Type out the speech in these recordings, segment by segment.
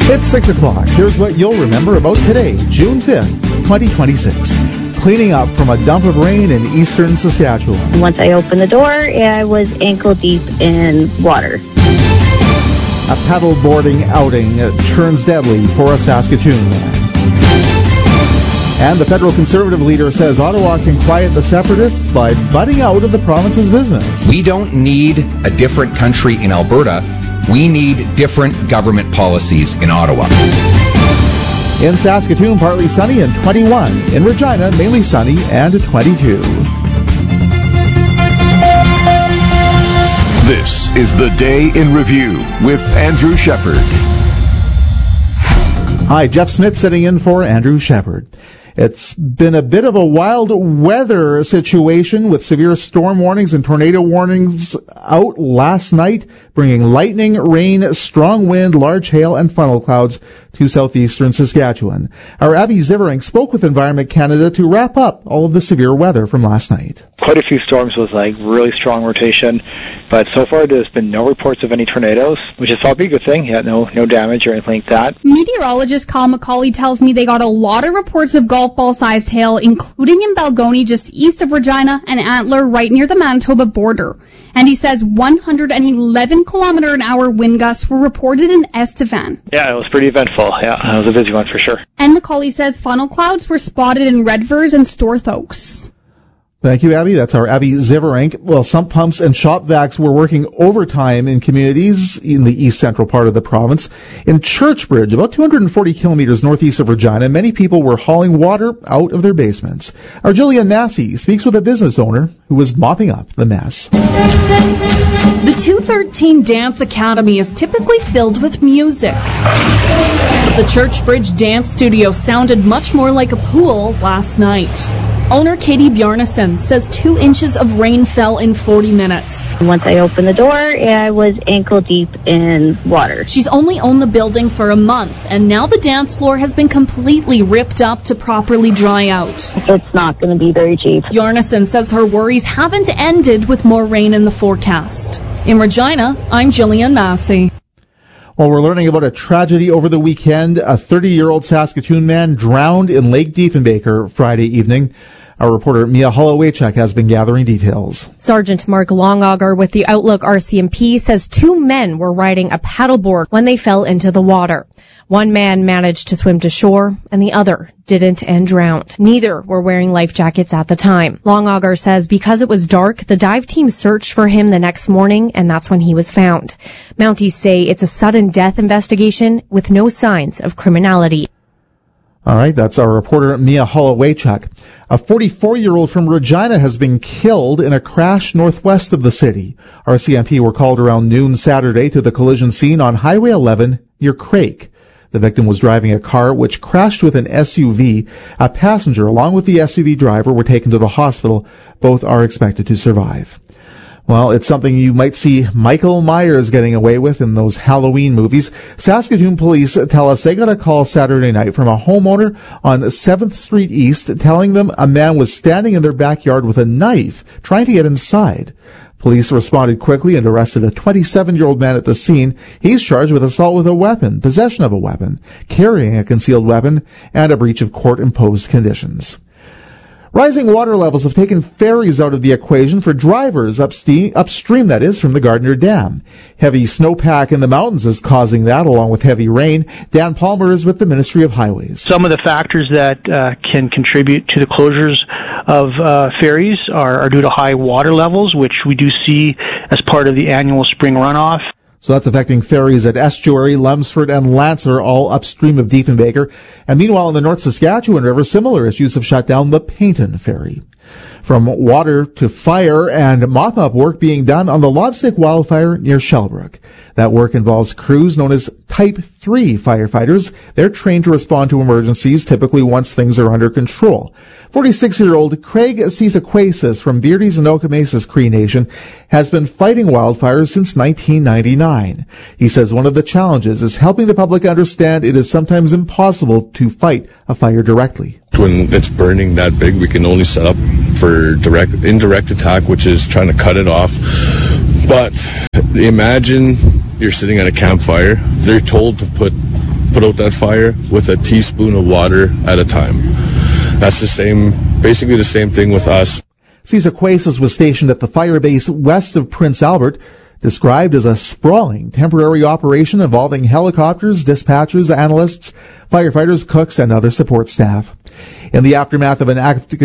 It's 6 o'clock. Here's what you'll remember about today, June 5th, 2026. Cleaning up from a dump of rain in eastern Saskatchewan. Once I opened the door, I was ankle deep in water. A paddle boarding outing turns deadly for a Saskatoon man. And the federal Conservative leader says Ottawa can quiet the separatists by butting out of the province's business. We don't need a different country in Alberta. We need different government policies in Ottawa. In Saskatoon, partly sunny and 21. In Regina, mainly sunny and 22. This is the Day in Review with Andrew Shepard. Hi, Jeff Smith sitting in for Andrew Shepard. It's been a bit of a wild weather situation with severe storm warnings and tornado warnings out last night, bringing lightning, rain, strong wind, large hail, and funnel clouds to southeastern Saskatchewan. Our Abby Ziverink spoke with Environment Canada to wrap up all of the severe weather from last night. Quite a few storms with really strong rotation, but so far there's been no reports of any tornadoes, which is probably a good thing. Yeah, no damage or anything like that. Meteorologist Kyle McCauley tells me they got a lot of reports of golf ball-sized hail, including in Balgony, just east of Regina, and Antler, right near the Manitoba border. And he says 111 km/h wind gusts were reported in Estevan. Yeah, it was pretty eventful. Yeah, it was a busy one for sure. And McCauley says funnel clouds were spotted in Redvers and Storth Oaks. Thank you, Abby. That's our Abby Ziverink. Well, sump pumps and shop vacs were working overtime in communities in the east central part of the province. In Churchbridge, about 240 kilometers northeast of Regina, many people were hauling water out of their basements. Our Jillian Massey speaks with a business owner who was mopping up the mess. The 213 Dance Academy is typically filled with music. But the Churchbridge Dance Studio sounded much more like a pool last night. Owner Katie Bjarnason says 2 inches of rain fell in 40 minutes. Once I opened the door, I was ankle deep in water. She's only owned the building for a month, and now the dance floor has been completely ripped up to properly dry out. It's not going to be very cheap. Bjarnason says her worries haven't ended with more rain in the forecast. In Regina, I'm Jillian Massey. Well, we're learning about a tragedy over the weekend. A 30-year-old Saskatoon man drowned in Lake Diefenbaker Friday evening. Our reporter Mia Hollowaychuk has been gathering details. Sergeant Mark Longauger with the Outlook RCMP says 2 men were riding a paddleboard when they fell into the water. One man managed to swim to shore, and the other didn't and drowned. Neither were wearing life jackets at the time. Longauger says because it was dark, the dive team searched for him the next morning, and that's when he was found. Mounties say it's a sudden death investigation with no signs of criminality. All right, that's our reporter Mia Hollowaychuk. A 44-year-old from Regina has been killed in a crash northwest of the city. RCMP were called around noon Saturday to the collision scene on Highway 11 near Craik. The victim was driving a car which crashed with an SUV. A passenger along with the SUV driver were taken to the hospital. Both are expected to survive. Well, it's something you might see Michael Myers getting away with in those Halloween movies. Saskatoon police tell us they got a call Saturday night from a homeowner on 7th Street East telling them a man was standing in their backyard with a knife trying to get inside. Police responded quickly and arrested a 27-year-old man at the scene. He's charged with assault with a weapon, possession of a weapon, carrying a concealed weapon, and a breach of court-imposed conditions. Rising water levels have taken ferries out of the equation for drivers upstream, that is, from the Gardner Dam. Heavy snowpack in the mountains is causing that, along with heavy rain. Dan Palmer is with the Ministry of Highways. Some of the factors that can contribute to the closures of ferries are due to high water levels, which we do see as part of the annual spring runoff. So that's affecting ferries at Estuary, Lumsford, and Lancer, all upstream of Diefenbaker. And meanwhile, in the North Saskatchewan River, similar issues have shut down the Payton Ferry. From water to fire and mop-up work being done on the Lobstick wildfire near Shellbrook. That work involves crews known as Type 3 firefighters. They're trained to respond to emergencies, typically once things are under control. 46-year-old Craig Cisaquasis from Beardy's and Okamesa's Cree Nation has been fighting wildfires since 1999. He says one of the challenges is helping the public understand it is sometimes impossible to fight a fire directly. When it's burning that big, we can only set up for indirect attack, which is trying to cut it off. But imagine you're sitting at a campfire. They're told to put put out that fire with a teaspoon of water at a time. That's basically the same thing with us. CISA Quasis was stationed at the fire base west of Prince Albert, described as a sprawling temporary operation involving helicopters, dispatchers, analysts, firefighters, cooks, and other support staff. In the aftermath of an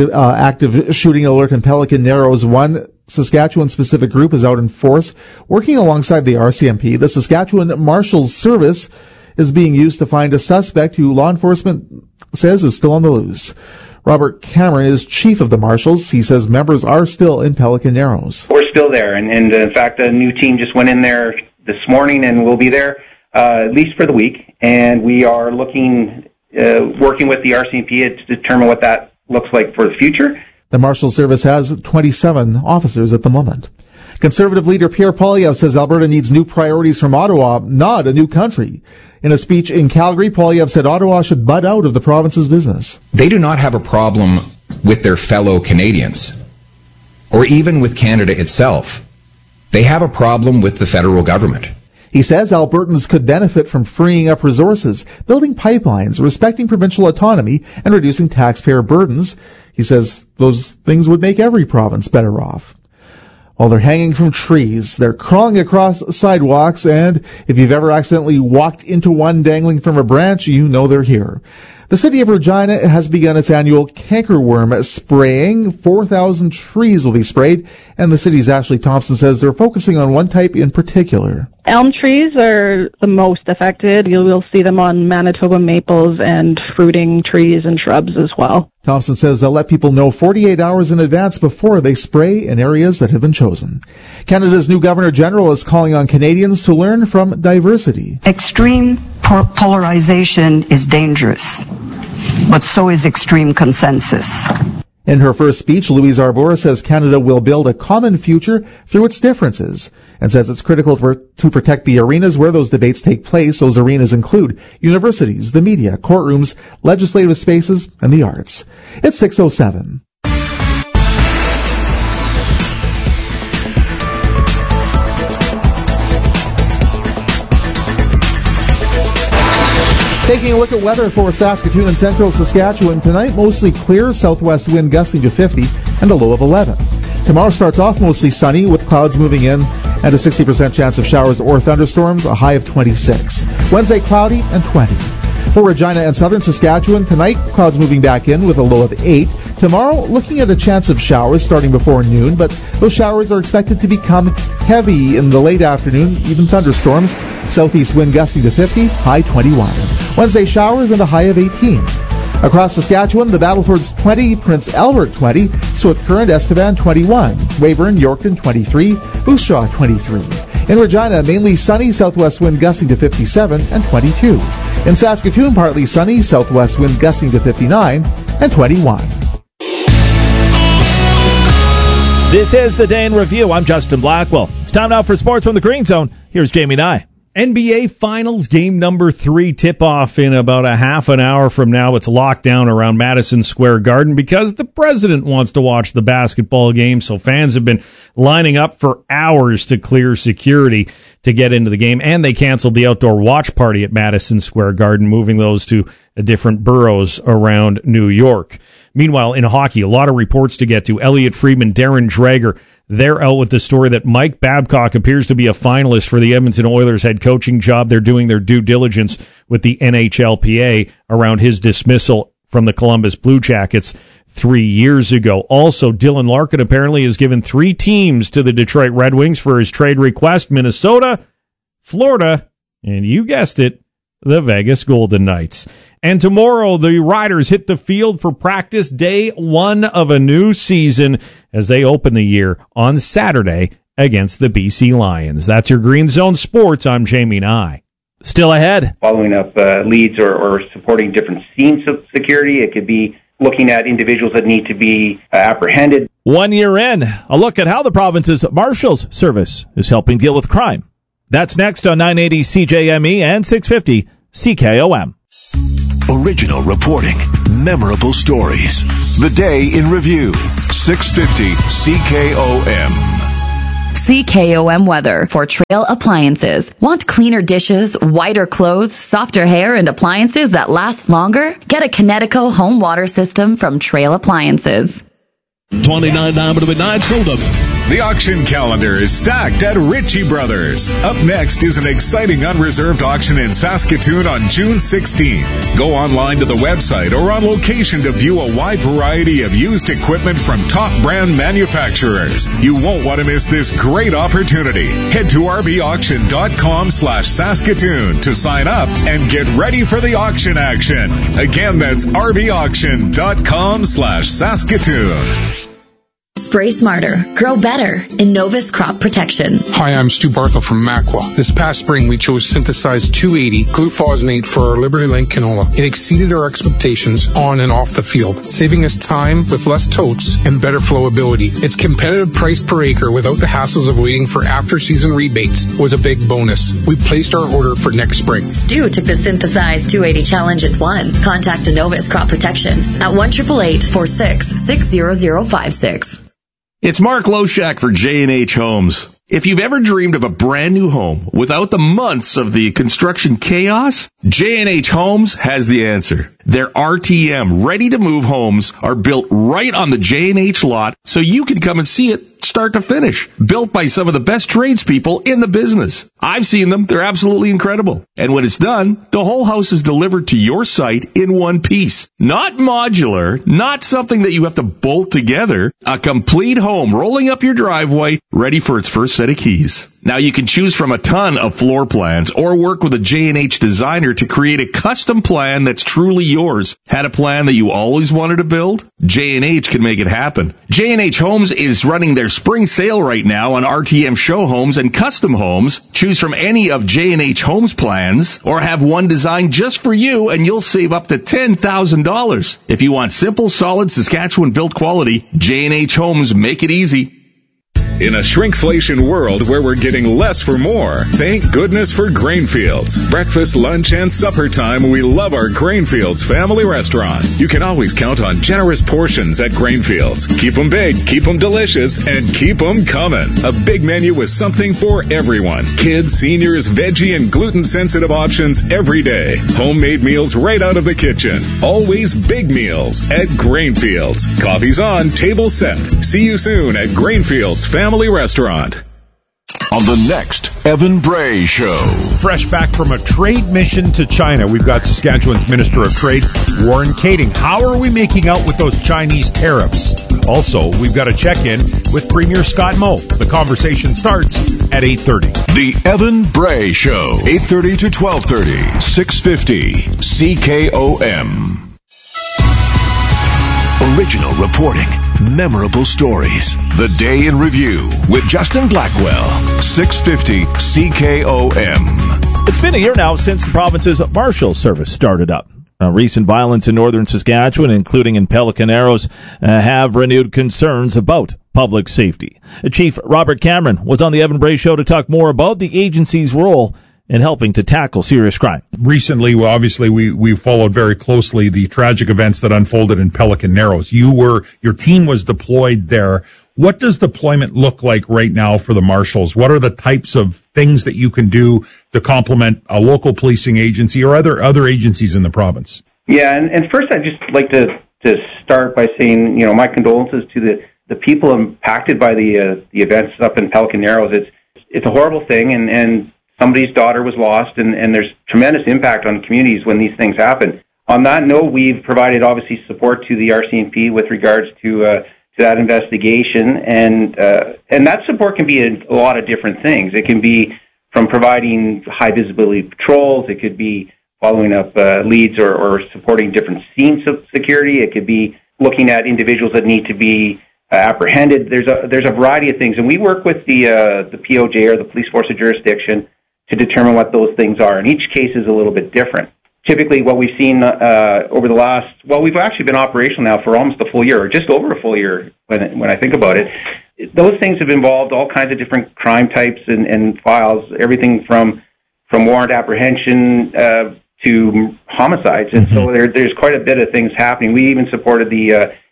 active shooting alert in Pelican Narrows, one Saskatchewan-specific group is out in force, working alongside the RCMP. The Saskatchewan Marshals Service is being used to find a suspect who law enforcement says is still on the loose. Robert Cameron is chief of the Marshals. He says members are still in Pelican Narrows. We're still there, and in fact, a new team just went in there this morning, and we'll be there at least for the week. And we are working with the RCMP to determine what that looks like for the future. The Marshal Service has 27 officers at the moment. Conservative leader Pierre Poilievre says Alberta needs new priorities from Ottawa, not a new country. In a speech in Calgary, Poilievre said Ottawa should butt out of the province's business. They do not have a problem with their fellow Canadians, or even with Canada itself. They have a problem with the federal government. He says Albertans could benefit from freeing up resources, building pipelines, respecting provincial autonomy, and reducing taxpayer burdens. He says those things would make every province better off. While they're hanging from trees, they're crawling across sidewalks, and if you've ever accidentally walked into one dangling from a branch, you know they're here. The city of Regina has begun its annual cankerworm spraying. 4,000 trees will be sprayed, and the city's Ashley Thompson says they're focusing on one type in particular. Elm trees are the most affected. You will see them on Manitoba maples and fruiting trees and shrubs as well. Thompson says they'll let people know 48 hours in advance before they spray in areas that have been chosen. Canada's new Governor General is calling on Canadians to learn from diversity. Extreme polarization is dangerous, but so is extreme consensus. In her first speech, Louise Arbour says Canada will build a common future through its differences, and says it's critical to protect the arenas where those debates take place. Those arenas include universities, the media, courtrooms, legislative spaces, and the arts. It's 6:07. Taking a look at weather for Saskatoon and central Saskatchewan tonight, mostly clear, southwest wind gusting to 50 and a low of 11. Tomorrow starts off mostly sunny with clouds moving in and a 60% chance of showers or thunderstorms, a high of 26. Wednesday cloudy and 20. For Regina and southern Saskatchewan tonight, clouds moving back in with a low of 8. Tomorrow, looking at a chance of showers starting before noon, but those showers are expected to become heavy in the late afternoon, even thunderstorms. Southeast wind gusting to 50, high 21. Wednesday showers and a high of 18. Across Saskatchewan, the Battlefords 20, Prince Albert 20, Swift Current, Estevan 21, Weyburn, Yorkton 23, Moose Jaw 23. In Regina, mainly sunny, southwest wind gusting to 57 and 22. In Saskatoon, partly sunny, southwest wind gusting to 59 and 21. This is the Day in Review. I'm Justin Blackwell. It's time now for Sports from the Green Zone. Here's Jamie Nye. NBA Finals Game number 3 tip-off in about a half an hour from now. It's locked down around Madison Square Garden because the president wants to watch the basketball game, so fans have been lining up for hours to clear security to get into the game, and they canceled the outdoor watch party at Madison Square Garden, moving those to different boroughs around New York. Meanwhile, in hockey, a lot of reports to get to. Elliot Friedman, Darren Dreger, they're out with the story that Mike Babcock appears to be a finalist for the Edmonton Oilers head coaching job. They're doing their due diligence with the NHLPA around his dismissal from the Columbus Blue Jackets 3 years ago. Also, Dylan Larkin apparently has given 3 teams to the Detroit Red Wings for his trade request: Minnesota, Florida, and you guessed it, the Vegas Golden Knights. And tomorrow, the Riders hit the field for practice day 1 of a new season as they open the year on Saturday against the BC Lions. That's your Green Zone Sports. I'm Jamie Nye. Still ahead. Following up leads or supporting different scenes of security. It could be looking at individuals that need to be apprehended. 1 year in, a look at how the province's Marshals Service is helping deal with crime. That's next on 980 CJME and 650 CKOM. Original reporting, memorable stories. The Day in Review, 650 CKOM. CKOM weather for Trail Appliances. Want cleaner dishes, whiter clothes, softer hair, and appliances that last longer? Get a Kinetico home water system from Trail Appliances. $29 to midnight sold up. The auction calendar is stacked at Ritchie Brothers. Up next is an exciting unreserved auction in Saskatoon on June 16th. Go online to the website or on location to view a wide variety of used equipment from top brand manufacturers. You won't want to miss this great opportunity. Head to rbauction.com/Saskatoon to sign up and get ready for the auction action. Again, that's rbauction.com/Saskatoon. Spray smarter, grow better, Innovis Crop Protection. Hi, I'm Stu Barthel from Makwa. This past spring, we chose synthesized 280 glufosinate for our Liberty Link canola. It exceeded our expectations on and off the field, saving us time with less totes and better flowability. Its competitive price per acre without the hassles of waiting for after-season rebates was a big bonus. We placed our order for next spring. Stu took the synthesized 280 challenge and won. Contact Innovis Crop Protection at 1-888-46-60056. It's Mark Loshak for J&H Homes. If you've ever dreamed of a brand new home without the months of the construction chaos, J&H Homes has the answer. Their RTM ready-to-move homes are built right on the J&H lot so you can come and see it start to finish. Built by some of the best tradespeople in the business. I've seen them. They're absolutely incredible. And when it's done, the whole house is delivered to your site in one piece. Not modular, not something that you have to bolt together. A complete home rolling up your driveway, ready for its first set of keys. Now you can choose from a ton of floor plans or work with a J&H designer to create a custom plan that's truly yours. Had a plan that you always wanted to build? J&H can make it happen. J&H Homes is running their spring sale right now on RTM show homes and custom homes. Choose from any of J&H Homes plans or have one designed just for you and you'll save up to $10,000. If you want simple, solid Saskatchewan built quality, J&H Homes make it easy. In a shrinkflation world where we're getting less for more, thank goodness for Grainfields. Breakfast, lunch, and supper time, we love our Grainfields family restaurant. You can always count on generous portions at Grainfields. Keep them big, keep them delicious, and keep them coming. A big menu with something for everyone. Kids, seniors, veggie, and gluten-sensitive options every day. Homemade meals right out of the kitchen. Always big meals at Grainfields. Coffee's on, table set. See you soon at Grainfields Family Restaurant. On the next Evan Bray Show. Fresh back from a trade mission to China, we've got Saskatchewan's Minister of Trade, Warren Kading. How are we making out with those Chinese tariffs? Also, we've got a check-in with Premier Scott Moe. The conversation starts at 8:30. The Evan Bray Show, 8:30 to 12:30, 650 CKOM. Original reporting, memorable stories. The Day in Review with Justin Blackwell, 650 CKOM. It's been a year now since the province's Marshal Service started up. Recent violence in northern Saskatchewan, including in Pelican Arrows, have renewed concerns about public safety. Chief Robert Cameron was on the Evan Bray Show to talk more about the agency's role in helping to tackle serious crime. Recently, obviously, we followed very closely the tragic events that unfolded in Pelican Narrows. Your team was deployed there. What does deployment look like right now for the marshals? What are the types of things that you can do to complement a local policing agency or other agencies in the province? Yeah, and first I'd just like to start by saying, my condolences to the people impacted by the events up in Pelican Narrows. It's a horrible thing, and somebody's daughter was lost, and there's tremendous impact on communities when these things happen. On that note, we've provided, obviously, support to the RCMP with regards to that investigation, and that support can be a lot of different things. It can be from providing high-visibility patrols. It could be following up leads or supporting different scenes of security. It could be looking at individuals that need to be apprehended. There's a variety of things, and we work with the POJ, or the Police Force of Jurisdiction, to determine what those things are, and each case is a little bit different. Typically, what we've seen over the last, we've actually been operational now for almost a full year, or just over a full year when I think about it. Those things have involved all kinds of different crime types and files, everything from warrant apprehension to homicides, and so there's quite a bit of things happening. We even supported the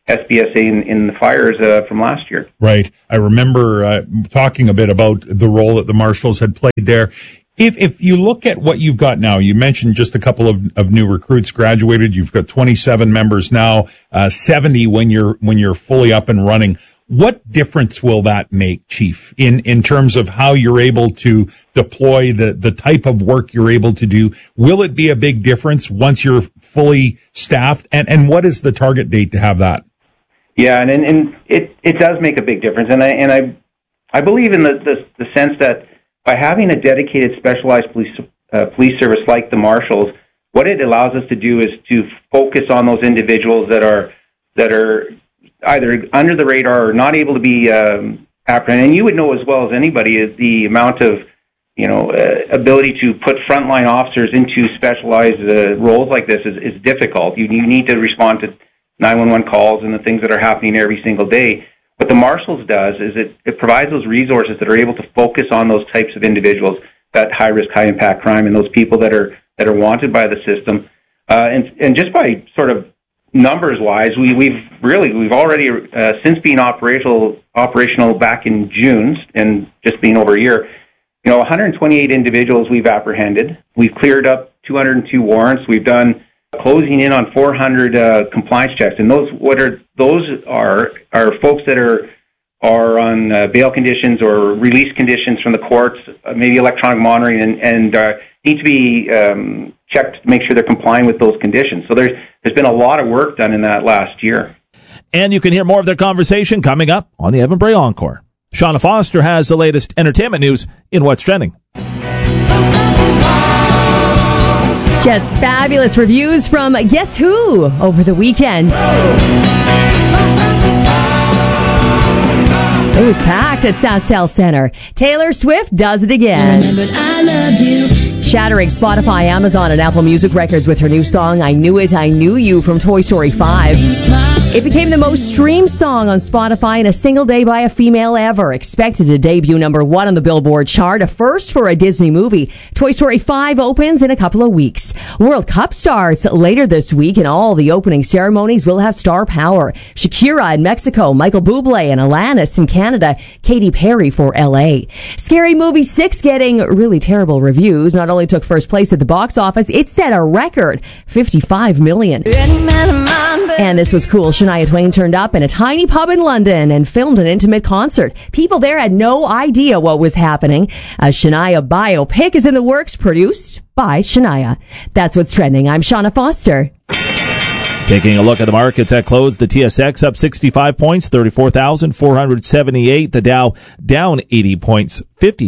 SBSA in the fires from last year. Right. I remember talking a bit about the role that the marshals had played there. If you look at what you've got now, you mentioned just a couple of new recruits graduated. You've got 27 members now, 70 when you're fully up and running. What difference will that make, Chief, in terms of how you're able to deploy the type of work you're able to do? Will it be a big difference once you're fully staffed? And what is the target date to have that? Yeah, and it does make a big difference. And I believe in the sense that by having a dedicated specialized police service like the marshals, what it allows us to do is to focus on those individuals that are either under the radar or not able to be apprehended. And you would know as well as anybody is the amount of ability to put frontline officers into specialized roles like this is difficult. You need to respond to 911 calls and the things that are happening every single day. What the marshals does is it provides those resources that are able to focus on those types of individuals, that high risk, high impact crime, and those people that are wanted by the system. And just by sort of numbers wise, we've already since being operational back in June and just being over a year, 128 individuals we've apprehended. We've cleared up 202 warrants. We've done closing in on 400 compliance checks, and those are folks that are on bail conditions or release conditions from the courts, maybe electronic monitoring, and need to be checked to make sure they're complying with those conditions. So there's been a lot of work done in that last year. And you can hear more of their conversation coming up on the Evan Bray Encore. Shauna Foster has the latest entertainment news in What's Trending. Just fabulous reviews from Guess Who over the weekend. It was packed at SaskTel Center. Taylor Swift does it again. Shattering Spotify, Amazon, and Apple Music records with her new song, I Knew It, I Knew You from Toy Story 5. It became the most streamed song on Spotify in a single day by a female ever. Expected to debut #1 on the Billboard chart, a first for a Disney movie. Toy Story 5 opens in a couple of weeks. World Cup starts later this week, and all the opening ceremonies will have star power. Shakira in Mexico, Michael Bublé and Alanis in Canada, Katy Perry for LA. Scary Movie 6 getting really terrible reviews. Not only took first place at the box office, it set a record $55 million. And this was cool. Shania Twain turned up in a tiny pub in London and filmed an intimate concert. People there had no idea what was happening. A Shania biopic is in the works, produced by Shania. That's What's Trending. I'm Shauna Foster. Taking a look at the markets at close, the TSX up 65 points, 34,478. The Dow down 80 points,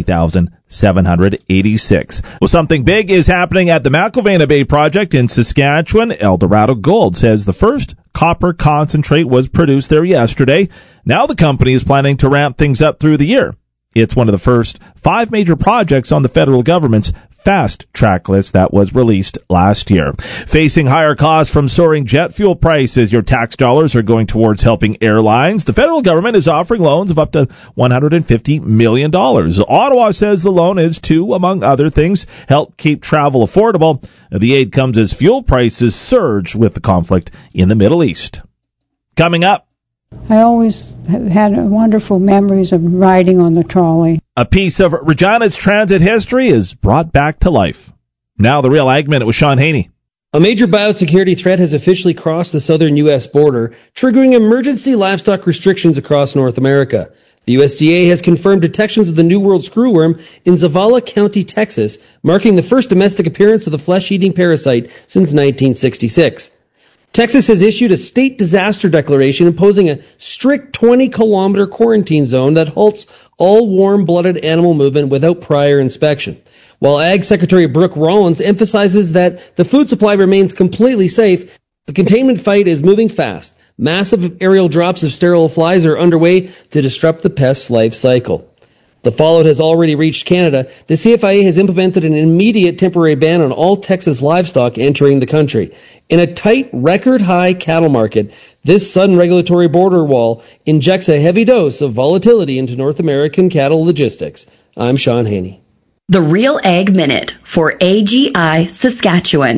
50,786. Well, something big is happening at the McIlvenna Bay project in Saskatchewan. Eldorado Gold says the first copper concentrate was produced there yesterday. Now the company is planning to ramp things up through the year. It's one of the first 5 major projects on the federal government's fast track list that was released last year. Facing higher costs from soaring jet fuel prices, your tax dollars are going towards helping airlines. The federal government is offering loans of up to $150 million. Ottawa says the loan is to, among other things, help keep travel affordable. The aid comes as fuel prices surge with the conflict in the Middle East. Coming up, I always had wonderful memories of riding on the trolley. A piece of Regina's transit history is brought back to life. Now the Real Ag Minute with Sean Haney. A major biosecurity threat has officially crossed the southern U.S. border, triggering emergency livestock restrictions across North America. The USDA has confirmed detections of the New World screwworm in Zavala County, Texas, marking the first domestic appearance of the flesh-eating parasite since 1966. Texas has issued a state disaster declaration imposing a strict 20-kilometer quarantine zone that halts all warm-blooded animal movement without prior inspection. While Ag Secretary Brooke Rollins emphasizes that the food supply remains completely safe, the containment fight is moving fast. Massive aerial drops of sterile flies are underway to disrupt the pest's life cycle. The fallout has already reached Canada. The CFIA has implemented an immediate temporary ban on all Texas livestock entering the country. In a tight, record-high cattle market, this sudden regulatory border wall injects a heavy dose of volatility into North American cattle logistics. I'm Sean Haney. The Real Ag Minute for AGI Saskatchewan.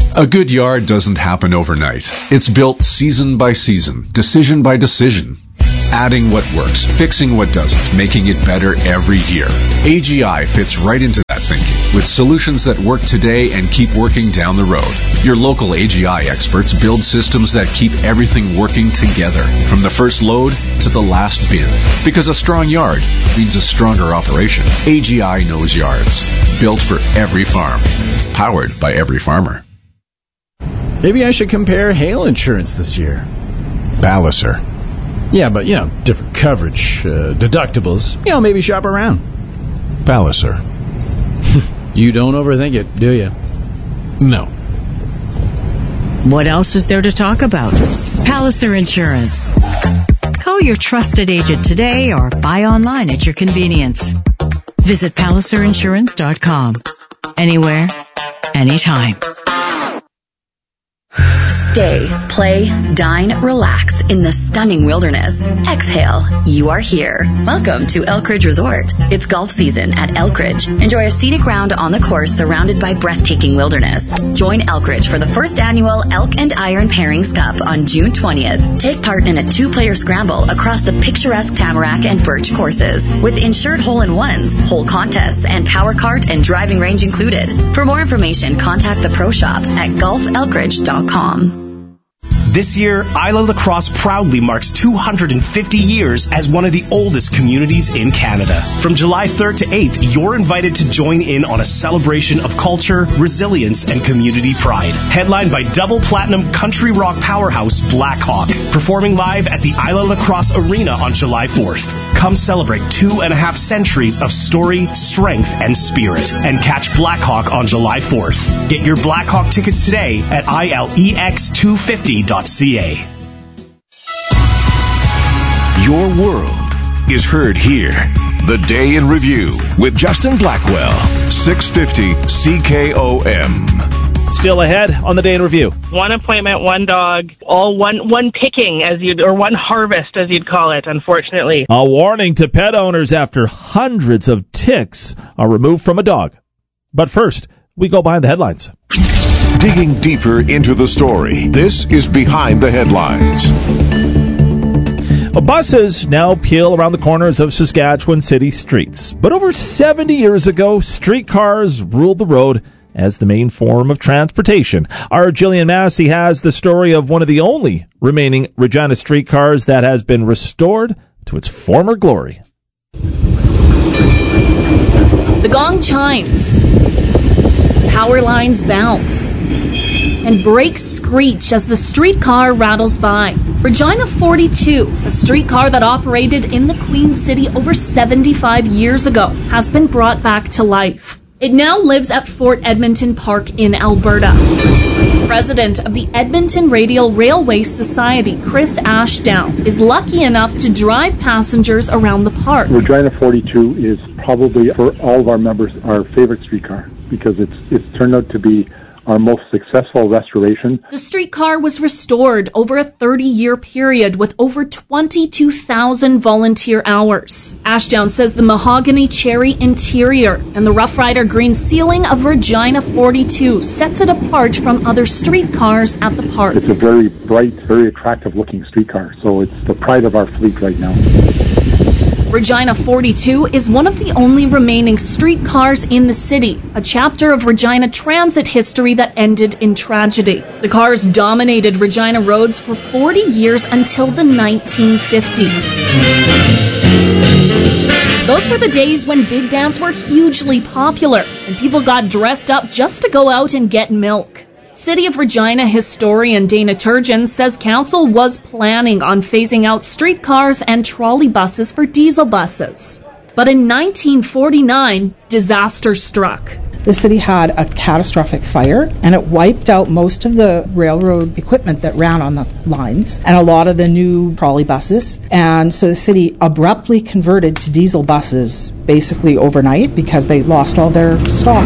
A good yard doesn't happen overnight. It's built season by season, decision by decision. Adding what works, fixing what doesn't, making it better every year. AGI fits right into that thinking, with solutions that work today and keep working down the road. Your local AGI experts build systems that keep everything working together, from the first load to the last bin. Because a strong yard means a stronger operation. AGI knows yards. Built for every farm. Powered by every farmer. Maybe I should compare hail insurance this year. Palliser. Yeah, but, different coverage, deductibles. Maybe shop around. Palliser. You don't overthink it, do you? No. What else is there to talk about? Palliser Insurance. Call your trusted agent today or buy online at your convenience. Visit PalliserInsurance.com. Anywhere, anytime. Stay, play, dine, relax in the stunning wilderness. Exhale. You are here. Welcome to Elkridge Resort. It's golf season at Elkridge. Enjoy a scenic round on the course surrounded by breathtaking wilderness. Join Elkridge for the first annual Elk and Iron Pairings Cup on June 20th. Take part in a 2-player scramble across the picturesque Tamarack and Birch courses with insured hole-in-ones, hole contests, and power cart and driving range included. For more information, contact the Pro Shop at golfelkridge.com. This year, Isla Lacrosse proudly marks 250 years as one of the oldest communities in Canada. From July 3rd to 8th, you're invited to join in on a celebration of culture, resilience, and community pride. Headlined by double platinum country rock powerhouse Blackhawk, performing live at the Isla Lacrosse Arena on July 4th. Come celebrate 2.5 centuries of story, strength, and spirit. And catch Blackhawk on July 4th. Get your Blackhawk tickets today at ilex250.ca. Your world is heard here. The Day in Review with Justin Blackwell, 650 CKOM. Still ahead on the Day in Review. One appointment, one dog, all one picking or one harvest as you'd call it, unfortunately. A warning to pet owners after hundreds of ticks are removed from a dog. But first, we go behind the headlines. Digging deeper into the story, this is Behind the Headlines. Buses now peel around the corners of Saskatchewan city streets. But over 70 years ago, streetcars ruled the road as the main form of transportation. Our Jillian Massey has the story of one of the only remaining Regina streetcars that has been restored to its former glory. The gong chimes, power lines bounce, and brakes screech as the streetcar rattles by. Regina 42, a streetcar that operated in the Queen City over 75 years ago, has been brought back to life. It now lives at Fort Edmonton Park in Alberta. President of the Edmonton Radial Railway Society, Chris Ashdown, is lucky enough to drive passengers around the park. Regina 42 is probably, for all of our members, our favorite streetcar because it's turned out to be our most successful restoration. The streetcar was restored over a 30-year period with over 22,000 volunteer hours. Ashdown says the mahogany cherry interior and the Rough Rider green ceiling of Regina 42 sets it apart from other streetcars at the park. It's a very bright, very attractive-looking streetcar, so it's the pride of our fleet right now. Regina 42 is one of the only remaining streetcars in the city, a chapter of Regina transit history that ended in tragedy. The cars dominated Regina roads for 40 years until the 1950s. Those were the days when big bands were hugely popular, and people got dressed up just to go out and get milk. City of Regina historian Dana Turgeon says council was planning on phasing out streetcars and trolley buses for diesel buses. But in 1949, disaster struck. The city had a catastrophic fire, and it wiped out most of the railroad equipment that ran on the lines and a lot of the new trolley buses. And so the city abruptly converted to diesel buses basically overnight because they lost all their stock.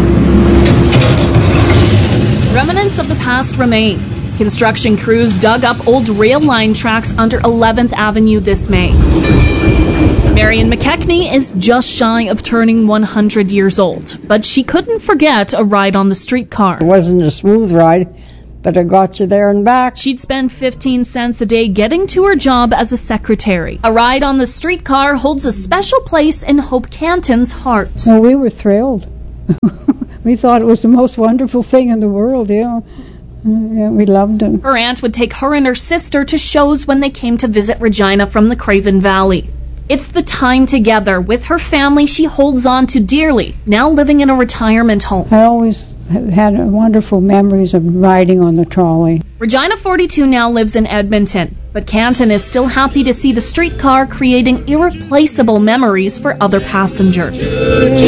Remnants of the past remain. Construction crews dug up old rail line tracks under 11th Avenue this May. Marion McKechnie is just shy of turning 100 years old, but she couldn't forget a ride on the streetcar. It wasn't a smooth ride, but it got you there and back. She'd spend 15 cents a day getting to her job as a secretary. A ride on the streetcar holds a special place in Hope Canton's heart. Well, we were thrilled. We thought it was the most wonderful thing in the world, Yeah, we loved it. Her aunt would take her and her sister to shows when they came to visit Regina from the Craven Valley. It's the time together with her family she holds on to dearly, now living in a retirement home. I always had wonderful memories of riding on the trolley. Regina 42 now lives in Edmonton, but Canton is still happy to see the streetcar creating irreplaceable memories for other passengers.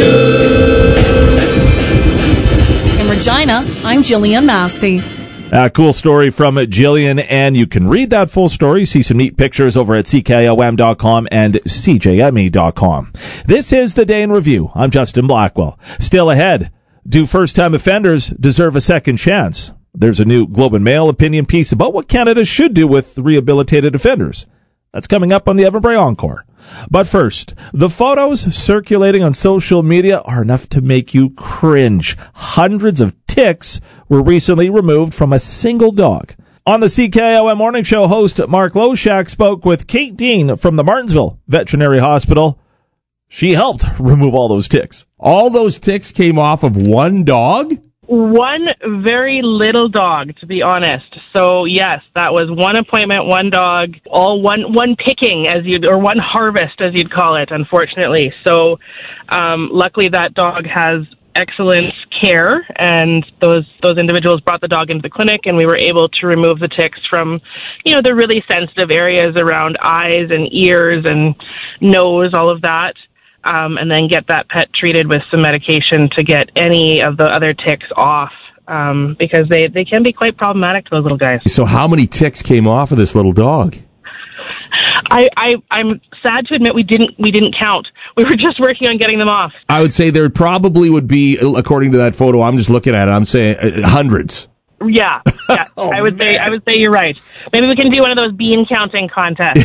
In Regina, I'm Jillian Massey. Cool story from Jillian, and you can read that full story, see some neat pictures over at CKOM.com and CJME.com. This is the Day in Review. I'm Justin Blackwell. Still ahead, do first-time offenders deserve a second chance? There's a new Globe and Mail opinion piece about what Canada should do with rehabilitated offenders. That's coming up on the Evan Bray Encore. But first, the photos circulating on social media are enough to make you cringe. Hundreds of ticks were recently removed from a single dog. On the CKOM Morning Show, host Mark Loshak spoke with Kate Dean from the Martinsville Veterinary Hospital. She helped remove all those ticks. All those ticks came off of one dog? One very little dog, to be honest. So yes, that was one appointment, one dog, all one picking or one harvest as you'd call it, unfortunately. So luckily that dog has excellent care, and those individuals brought the dog into the clinic, and we were able to remove the ticks from, the really sensitive areas around eyes and ears and nose, all of that. And then get that pet treated with some medication to get any of the other ticks off, because they can be quite problematic to those little guys. So how many ticks came off of this little dog? I'm sad to admit we didn't count. We were just working on getting them off. I would say there probably would be, according to that photo, I'm just looking at it, I'm saying hundreds. Yeah. Oh, I would say you're right. Maybe we can do one of those bean counting contests.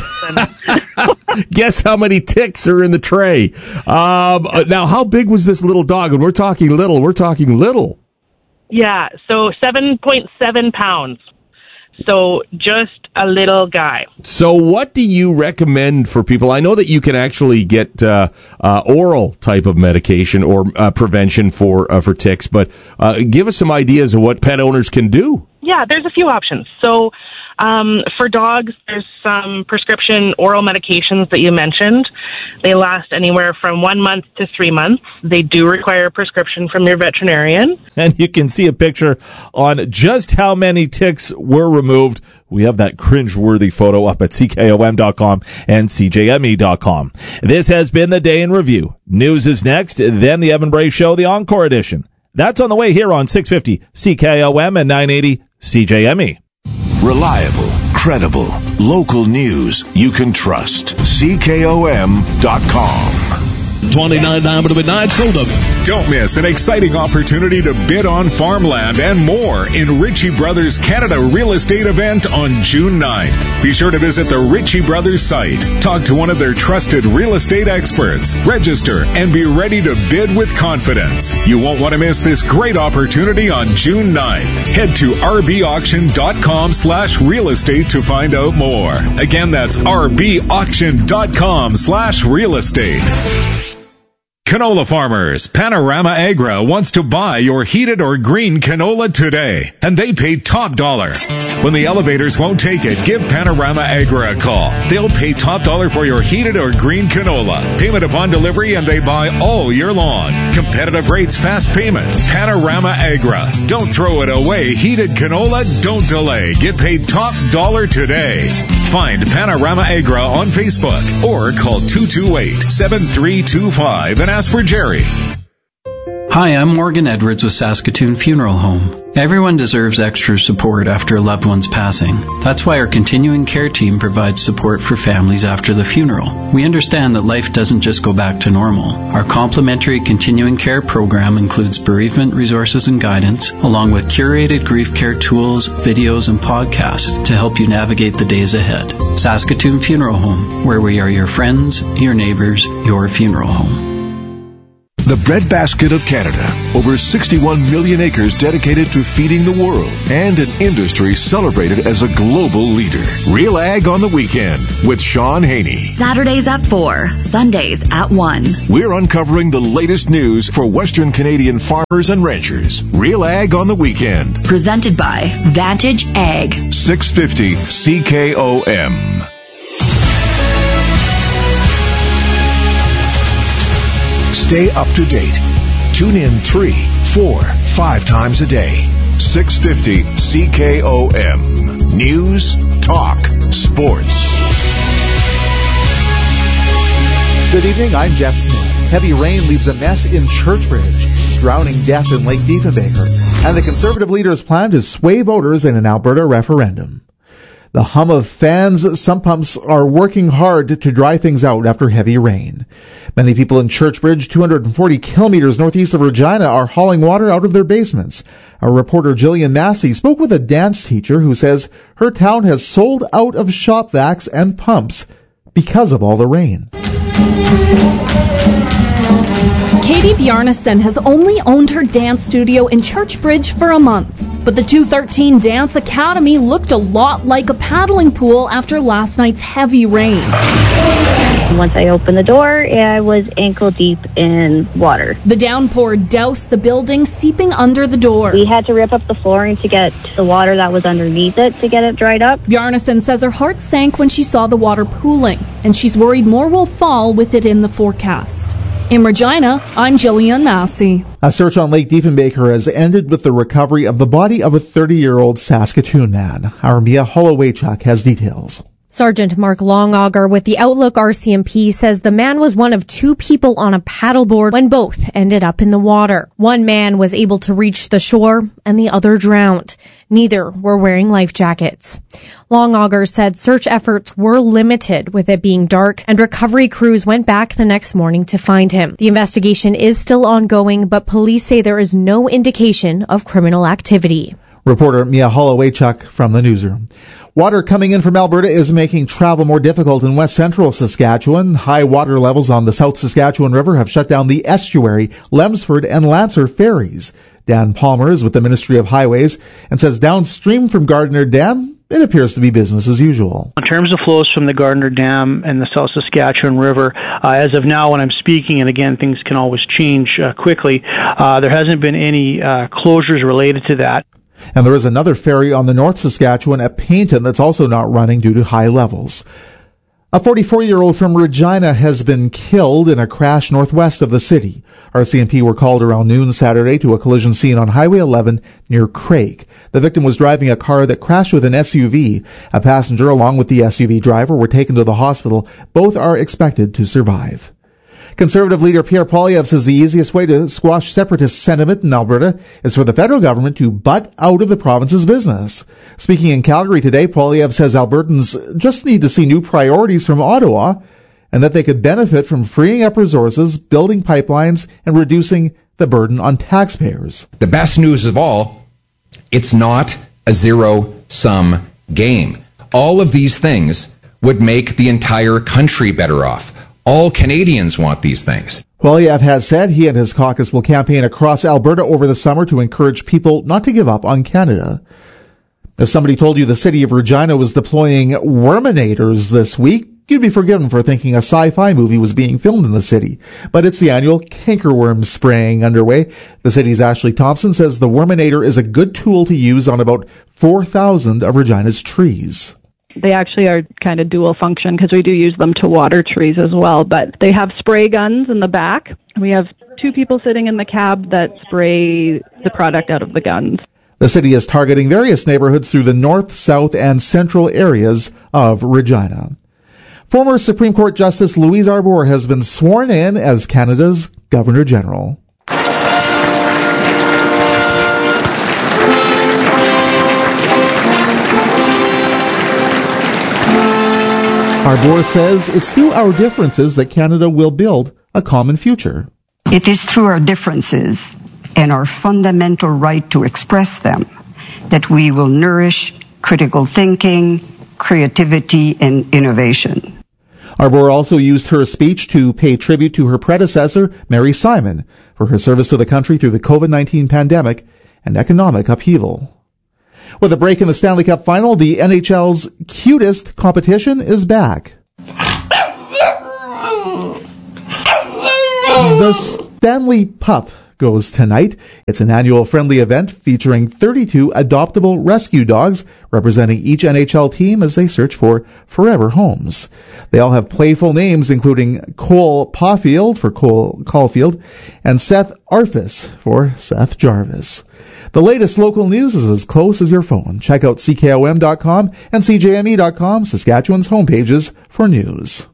Guess how many ticks are in the tray. Now, how big was this little dog? And we're talking little. Yeah, so 7.7 pounds. So just a little guy. So what do you recommend for people? I know that you can actually get oral type of medication or prevention for ticks, but give us some ideas of what pet owners can do. Yeah, there's a few options. So for dogs, there's some prescription oral medications that you mentioned. They last anywhere from 1 month to 3 months. They do require a prescription from your veterinarian. And you can see a picture on just how many ticks were removed. We have that cringe-worthy photo up at CKOM.com and CJME.com. This has been the Day in Review. News is next, then the Evan Bray Show, the Encore Edition. That's on the way here on 650 CKOM and 980 CJME. Reliable, credible, local news you can trust. CKOM.com. $29 to midnight sold up. Don't miss an exciting opportunity to bid on farmland and more in Ritchie Brothers Canada Real Estate event on June 9th. Be sure to visit the Ritchie Brothers site. Talk to one of their trusted real estate experts. Register and be ready to bid with confidence. You won't want to miss this great opportunity on June 9th. Head to rbauction.com/real estate to find out more. Again, that's rbauction.com/real estate. Canola farmers, Panorama Agra wants to buy your heated or green canola today, and they pay top dollar. When the elevators won't take it, give Panorama Agra a call. They'll pay top dollar for your heated or green canola. Payment upon delivery, and they buy all year long. Competitive rates, fast payment. Panorama Agra. Don't throw it away. Heated canola, don't delay. Get paid top dollar today. Find Panorama Agra on Facebook or call 228-7325 and ask for Jerry. Hi, I'm Morgan Edwards with Saskatoon Funeral Home. Everyone deserves extra support after a loved one's passing. That's why our continuing care team provides support for families after the funeral. We understand that life doesn't just go back to normal. Our complimentary continuing care program includes bereavement resources and guidance, along with curated grief care tools, videos, and podcasts to help you navigate the days ahead. Saskatoon Funeral Home, where we are your friends, your neighbors, your funeral home. The breadbasket of Canada. Over 61 million acres dedicated to feeding the world, and an industry celebrated as a global leader. Real Ag on the Weekend with Sean Haney. Saturdays at 4, Sundays at 1. We're uncovering the latest news for Western Canadian farmers and ranchers. Real Ag on the Weekend. Presented by Vantage Ag. 650 CKOM. Stay up to date. Tune in 3, 4, 5 times a day. 650 CKOM. News, talk, sports. Good evening, I'm Jeff Smith. Heavy rain leaves a mess in Churchbridge, drowning death in Lake Diefenbaker, and the Conservative leader's plan to sway voters in an Alberta referendum. The hum of fans, sump pumps are working hard to dry things out after heavy rain. Many people in Churchbridge, 240 kilometers northeast of Regina, are hauling water out of their basements. Our reporter Jillian Massey spoke with a dance teacher who says her town has sold out of shop vacs and pumps because of all the rain. Katie Bjarnason has only owned her dance studio in Churchbridge for a month, but the 213 Dance Academy looked a lot like a paddling pool after last night's heavy rain. Once I opened the door, I was ankle deep in water. The downpour doused the building, seeping under the door. We had to rip up the flooring to get the water that was underneath it to get it dried up. Bjarnason says her heart sank when she saw the water pooling, and she's worried more will fall with it in the forecast. In Regina, I'm Jillian Massey. A search on Lake Diefenbaker has ended with the recovery of the body of a 30-year-old Saskatoon man. Our Mia Holowaychuk has details. Sergeant Mark Longauger with the Outlook RCMP says the man was one of 2 people on a paddleboard when both ended up in the water. One man was able to reach the shore and the other drowned. Neither were wearing life jackets. Longauger said search efforts were limited with it being dark, and recovery crews went back the next morning to find him. The investigation is still ongoing, but police say there is no indication of criminal activity. Reporter Mia Holowaychuk from the newsroom. Water coming in from Alberta is making travel more difficult in west central Saskatchewan. High water levels on the South Saskatchewan River have shut down the estuary, Lemsford and Lancer ferries. Dan Palmer is with the Ministry of Highways and says downstream from Gardner Dam, it appears to be business as usual. In terms of flows from the Gardner Dam and the South Saskatchewan River, as of now when I'm speaking, and again things can always change quickly, there hasn't been any closures related to that. And there is another ferry on the North Saskatchewan at Paynton that's also not running due to high levels. A 44-year-old from Regina has been killed in a crash northwest of the city. RCMP were called around noon Saturday to a collision scene on Highway 11 near Craig. The victim was driving a car that crashed with an SUV. A passenger along with the SUV driver were taken to the hospital. Both are expected to survive. Conservative leader Pierre Poilievre says the easiest way to squash separatist sentiment in Alberta is for the federal government to butt out of the province's business. Speaking in Calgary today, Poilievre says Albertans just need to see new priorities from Ottawa and that they could benefit from freeing up resources, building pipelines, and reducing the burden on taxpayers. The best news of all, it's not a zero-sum game. All of these things would make the entire country better off. All Canadians want these things. Poilievre has said he and his caucus will campaign across Alberta over the summer to encourage people not to give up on Canada. If somebody told you the city of Regina was deploying Worminators this week, you'd be forgiven for thinking a sci-fi movie was being filmed in the city. But it's the annual cankerworm spraying underway. The city's Ashley Thompson says the Worminator is a good tool to use on about 4,000 of Regina's trees. They actually are kind of dual function because we do use them to water trees as well, but they have spray guns in the back. We have 2 people sitting in the cab that spray the product out of the guns. The city is targeting various neighborhoods through the north, south, and central areas of Regina. Former Supreme Court Justice Louise Arbour has been sworn in as Canada's Governor-General. Arbour says it's through our differences that Canada will build a common future. It is through our differences and our fundamental right to express them that we will nourish critical thinking, creativity, and innovation. Arbour also used her speech to pay tribute to her predecessor, Mary Simon, for her service to the country through the COVID-19 pandemic and economic upheaval. With a break in the Stanley Cup final, the NHL's cutest competition is back. The Stanley Pup goes tonight. It's an annual friendly event featuring 32 adoptable rescue dogs representing each NHL team as they search for forever homes. They all have playful names, including Cole Caulfield for Cole Caulfield and Seth Arfus for Seth Jarvis. The latest local news is as close as your phone. Check out CKOM.com and CJME.com, Saskatchewan's homepages for news.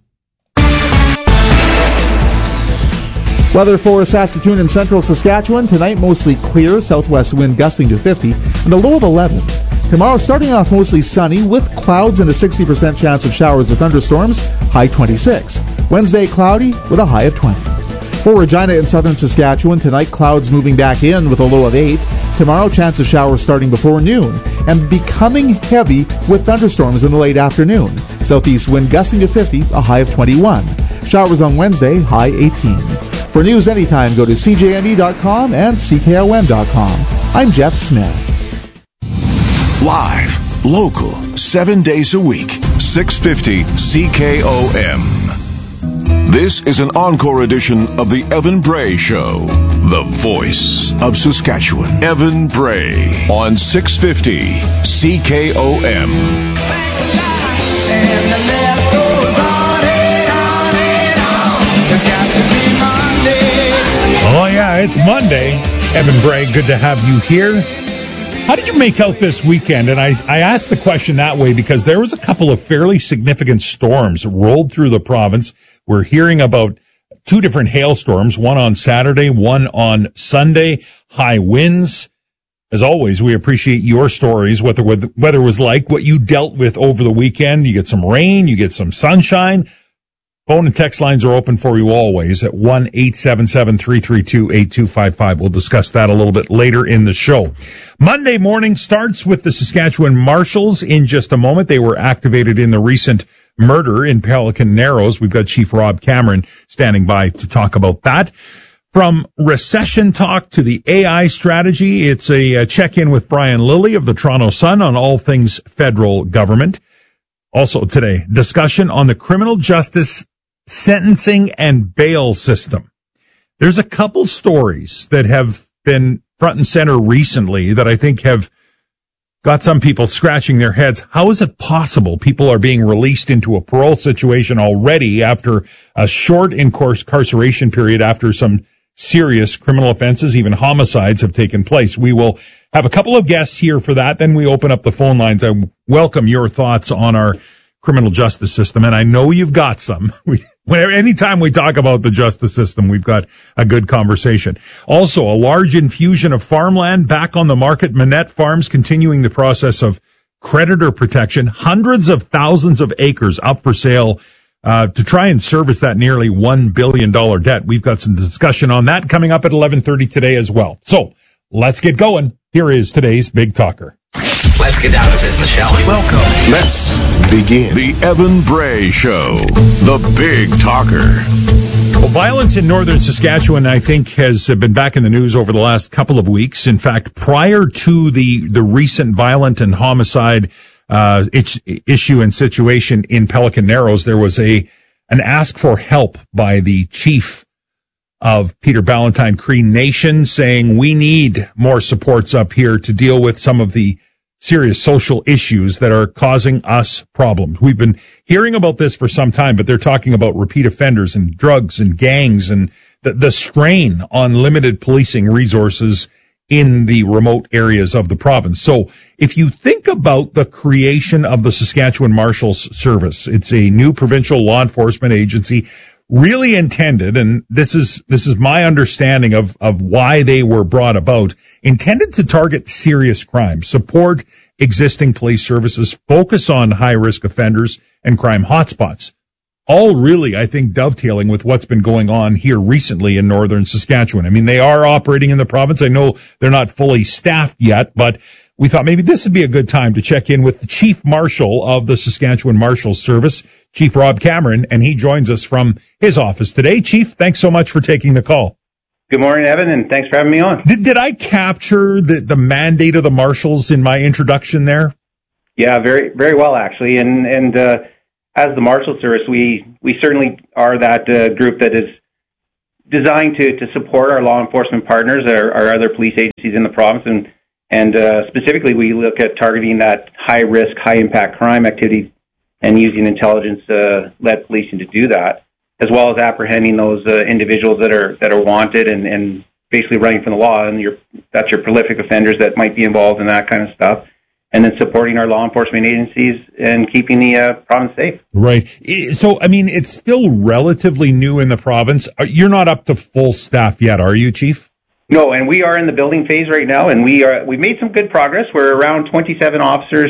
Weather for Saskatoon and central Saskatchewan. Tonight, mostly clear, southwest wind gusting to 50, and a low of 11. Tomorrow, starting off mostly sunny, with clouds and a 60% chance of showers or thunderstorms, high 26. Wednesday, cloudy, with a high of 20. For Regina in southern Saskatchewan, tonight, clouds moving back in with a low of 8. Tomorrow, chance of showers starting before noon, and becoming heavy with thunderstorms in the late afternoon. Southeast wind gusting to 50, a high of 21. Showers on Wednesday, high 18. For news anytime, go to CJME.com and CKOM.com. I'm Jeff Smith. Live, local, 7 days a week, 650 CKOM. This is an encore edition of the Evan Bray Show, the voice of Saskatchewan. Evan Bray on 650 CKOM. Oh, yeah, it's Monday. Evan Bray, good to have you here. How did you make out this weekend? And I asked the question that way because there was a couple of fairly significant storms rolled through the province. We're hearing about two different hailstorms, one on Saturday, one on Sunday, high winds. As always, we appreciate your stories, what the weather was like, what you dealt with over the weekend. You get some rain, you get some sunshine. Phone and text lines are open for you always at 1-877-332-8255. We'll discuss that a little bit later in the show. Monday morning starts with the Saskatchewan Marshals in just a moment. They were activated in the recent murder in Pelican Narrows. We've got Chief Rob Cameron standing by to talk about that. From recession talk to the AI strategy, it's a check-in with Brian Lilly of the Toronto Sun on all things federal government. Also today, discussion on the criminal justice sentencing and bail system. There's a couple stories that have been front and center recently that I think have got some people scratching their heads. How is it possible people are being released into a parole situation already after a short incarceration period after some serious criminal offenses, even homicides, have taken place? We will have a couple of guests here for that. Then we open up the phone lines. I welcome your thoughts on our criminal justice system, and I know you've got some. Anytime we talk about the justice system, we've got a good conversation. Also, a large infusion of farmland back on the market. Manette Farms continuing the process of creditor protection. Hundreds of thousands of acres up for sale to try and service that nearly $1 billion debt. We've got some discussion on that coming up at 11:30 today as well. So let's get going. Here is today's Big Talker. Let's get down to business, shall we? Welcome. Let's begin. The Evan Bray Show, the Big Talker. Well, violence in northern Saskatchewan, I think, has been back in the news over the last couple of weeks. In fact, prior to the recent violent and homicide issue and situation in Pelican Narrows, there was an ask for help by the chief of Peter Ballantyne Cree Nation saying we need more supports up here to deal with some of the serious social issues that are causing us problems. We've been hearing about this for some time, but they're talking about repeat offenders and drugs and gangs and the strain on limited policing resources in the remote areas of the province. So if you think about the creation of the Saskatchewan Marshals Service, it's a new provincial law enforcement agency really intended, and this is my understanding of why they were brought about, intended to target serious crime, support existing police services, focus on high-risk offenders and crime hotspots. All really, I think, dovetailing with what's been going on here recently in northern Saskatchewan. I mean, they are operating in the province. I know they're not fully staffed yet, but we thought maybe this would be a good time to check in with the Chief Marshal of the Saskatchewan Marshals Service, Chief Rob Cameron, and he joins us from his office today. Chief, thanks so much for taking the call. Good morning, Evan, and thanks for having me on. Did I capture the mandate of the Marshals in my introduction there? Yeah, very, very well, actually. And as the Marshal Service, we certainly are that group that is designed to support our law enforcement partners, our other police agencies in the province, and specifically we look at targeting that high-risk, high-impact crime activity and using intelligence-led policing to do that, as well as apprehending those individuals that are wanted and basically running from the law, and that's your prolific offenders that might be involved in that kind of stuff, and then supporting our law enforcement agencies and keeping the province safe. Right. So, I mean, it's still relatively new in the province. You're not up to full staff yet, are you, Chief? No, and we are in the building phase right now, and we've made some good progress. We're around 27 officers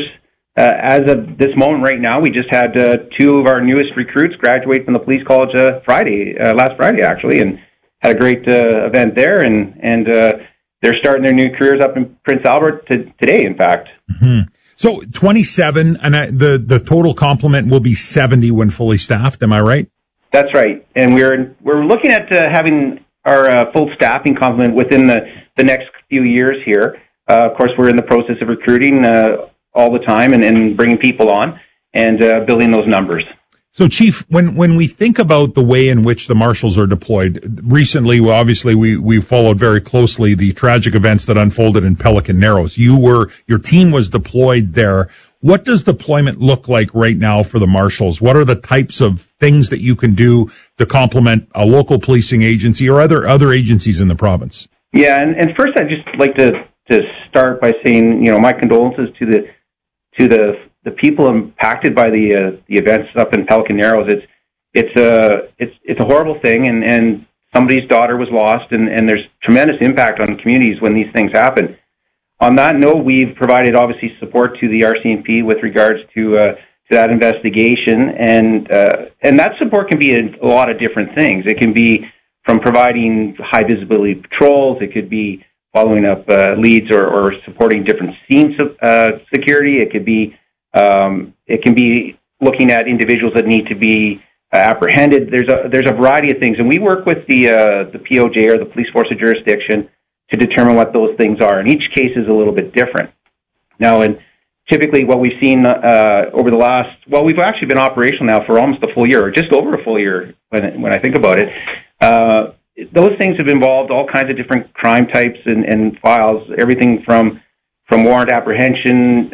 as of this moment right now. We just had two of our newest recruits graduate from the police college last Friday, actually, and had a great event there, and they're starting their new careers up in Prince Albert today, in fact. Mm-hmm. So 27, and the total complement will be 70 when fully staffed, am I right? That's right, and we're looking at having our full staffing complement within the next few years here. Of course, we're in the process of recruiting all the time and bringing people on and building those numbers. So, Chief, when we think about the way in which the Marshals are deployed, recently, obviously, we followed very closely the tragic events that unfolded in Pelican Narrows. Your team was deployed there. What does deployment look like right now for the Marshals? What are the types of things that you can do to complement a local policing agency or other agencies in the province? Yeah, and first I'd just like to start by saying, my condolences to the people impacted by the events up in Pelican Narrows. It's a horrible thing, and somebody's daughter was lost, and there's tremendous impact on communities when these things happen. On that note, we've provided obviously support to the RCMP with regards to that investigation, and that support can be a lot of different things. It can be from providing high visibility patrols. It could be following up leads or supporting different scene security. It can be looking at individuals that need to be apprehended. There's a variety of things, and we work with the POJ or the Police Force of Jurisdiction to determine what those things are. And each case is a little bit different. Now, and typically what we've seen over the last, we've actually been operational now for almost a full year, or just over a full year when I think about it. Those things have involved all kinds of different crime types and files, everything from warrant apprehension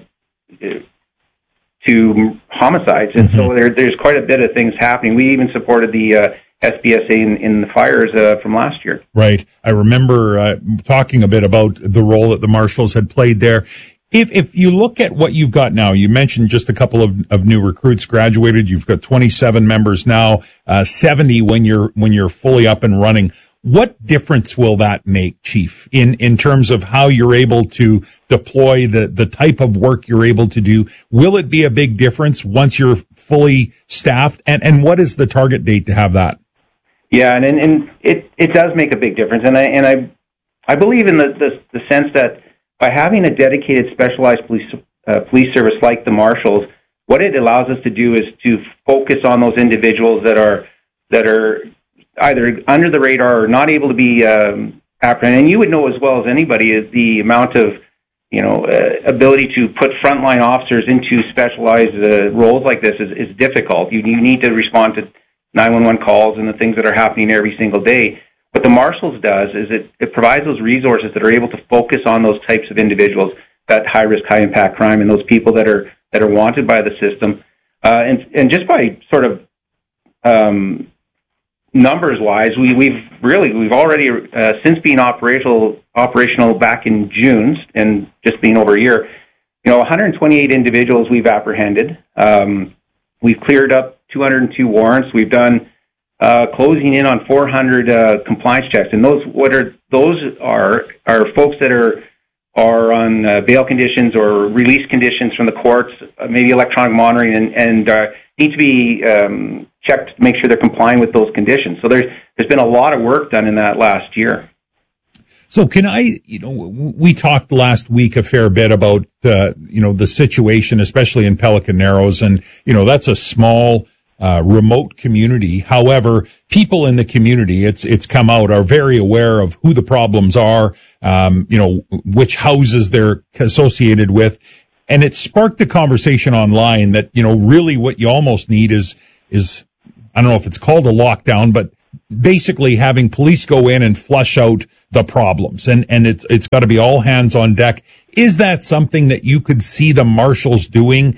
to homicides. And so there's quite a bit of things happening. We even supported the SBSA in the fires from last year. Right. I remember talking a bit about the role that the Marshals had played there. If you look at what you've got now, you mentioned just a couple of new recruits graduated. You've got 27 members now, 70 when you're fully up and running. What difference will that make, Chief, in terms of how you're able to deploy the type of work you're able to do? Will it be a big difference once you're fully staffed? And what is the target date to have that? Yeah, and it does make a big difference, and I believe in the sense that by having a dedicated, specialized police service like the Marshals, what it allows us to do is to focus on those individuals that are either under the radar or not able to be apprehended. And you would know as well as anybody is the amount of ability to put frontline officers into specialized roles like this is difficult. You need to respond to 911 calls and the things that are happening every single day. What the Marshals does is it provides those resources that are able to focus on those types of individuals, that high-risk, high-impact crime, and those people that are wanted by the system. And just by sort of numbers-wise, we've already since being operational back in June and just being over a year, 128 individuals we've apprehended. We've cleared up 202 warrants. We've done closing in on 400 compliance checks, and those are folks that are on bail conditions or release conditions from the courts, maybe electronic monitoring, and need to be checked to make sure they're complying with those conditions. So there's been a lot of work done in that last year. So we talked last week a fair bit about, the situation, especially in Pelican Narrows, and, that's a small, remote community. However, people in the community, it's come out, are very aware of who the problems are, which houses they're associated with. And it sparked a conversation online that, really what you almost need is, I don't know if it's called a lockdown, but basically having police go in and flush out the problems. And it's got to be all hands on deck. Is that something that you could see the marshals doing,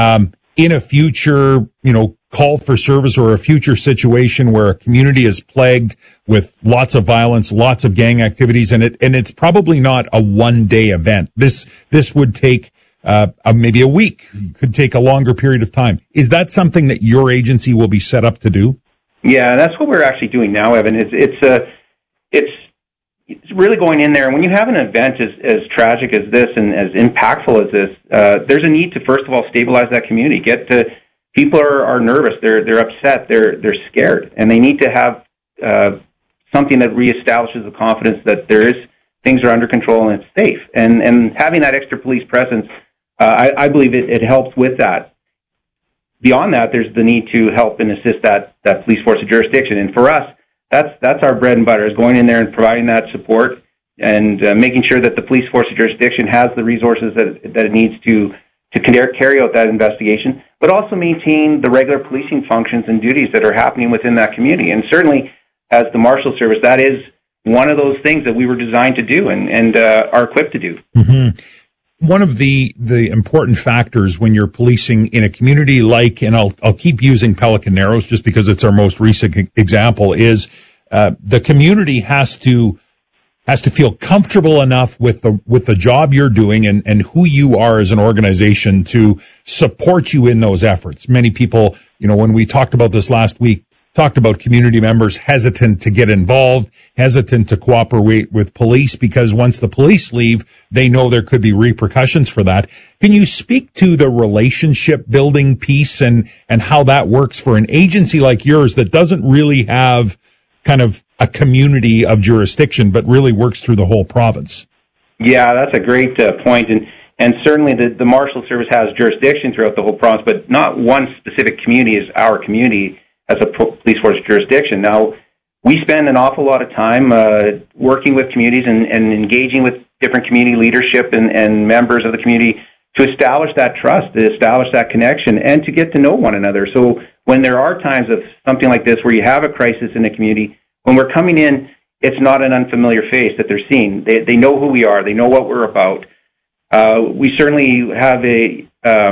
in a future, call for service or a future situation where a community is plagued with lots of violence, lots of gang activities, and it's probably not a one-day event. This would take maybe a week. It could take a longer period of time. Is that something that your agency will be set up to do? Yeah, that's what we're actually doing now, Evan. It's really going in there. And when you have an event as tragic as this and as impactful as this, there's a need to first of all stabilize that community. People are nervous. They're upset. They're scared, and they need to have something that reestablishes the confidence that things are under control and it's safe. And having that extra police presence, I believe it helps with that. Beyond that, there's the need to help and assist that police force of jurisdiction. And for us, that's our bread and butter, is going in there and providing that support and making sure that the police force of jurisdiction has the resources that it needs to carry out that investigation, but also maintain the regular policing functions and duties that are happening within that community. And certainly, as the Marshal Service, that is one of those things that we were designed to do and are equipped to do. Mm-hmm. One of the important factors when you're policing in a community like, and I'll keep using Pelican Narrows just because it's our most recent example, is the community has to feel comfortable enough with the job you're doing and who you are as an organization to support you in those efforts. Many people, when we talked about this last week, talked about community members hesitant to get involved, hesitant to cooperate with police because once the police leave, they know there could be repercussions for that. Can you speak to the relationship building piece and how that works for an agency like yours that doesn't really have kind of a community of jurisdiction, but really works through the whole province? Yeah, that's a great point. And certainly the Marshal Service has jurisdiction throughout the whole province, but not one specific community is our community as a police force jurisdiction. Now, we spend an awful lot of time working with communities and engaging with different community leadership and members of the community to establish that trust, to establish that connection, and to get to know one another. So when there are times of something like this where you have a crisis in the community, when we're coming in, it's not an unfamiliar face that they're seeing. They know who we are. They know what we're about. We certainly have a